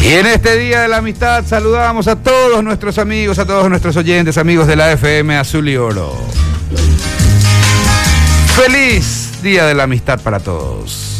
Y en este Día de la Amistad saludamos a todos nuestros amigos, a todos nuestros oyentes, amigos de la FM Azul y Oro. Feliz Día de la Amistad para todos.